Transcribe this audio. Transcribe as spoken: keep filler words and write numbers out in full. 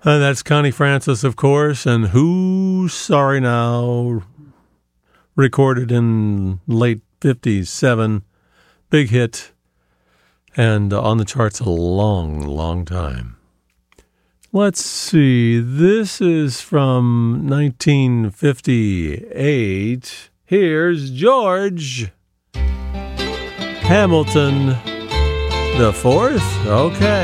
And that's Connie Francis, of course, and Who's Sorry Now, recorded in late fifty-seven, big hit, and on the charts a long, long time. Let's see, this is from nineteen fifty-eight. Here's George Hamilton the Fourth. Okay.